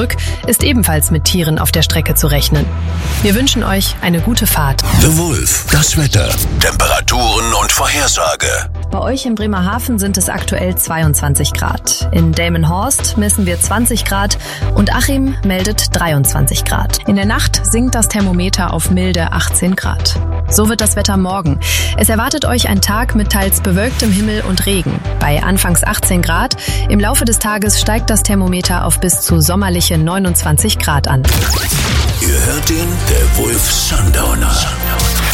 zurück ist ebenfalls mit Tieren auf der Strecke zu rechnen. Wir wünschen euch eine gute Fahrt. The Wolf, das Wetter, Temperaturen und Vorhersage. Bei euch in Bremerhaven sind es aktuell 22 Grad. In Delmenhorst messen wir 20 Grad und Achim meldet 23 Grad. In der Nacht sinkt das Thermometer auf milde 18 Grad. So wird das Wetter morgen. Es erwartet euch ein Tag mit teils bewölktem Himmel und Regen. Bei anfangs 18 Grad. Im Laufe des Tages steigt das Thermometer auf bis zu sommerliche 29 Grad an. Ihr hört ihn, der Wolf Sundowner.